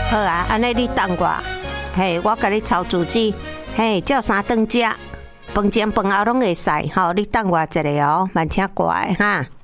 好啊，安尼你等我，嘿，我甲你抄主旨，嘿，照三顿食，饭前饭后拢会使，吼，你等我一下哦，慢请过来哈。